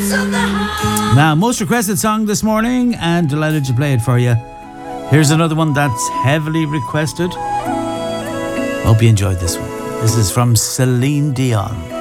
Now, most requested song this morning, and delighted to play it for you. Here's another one that's heavily requested. Hope you enjoyed this one. This is from Celine Dion.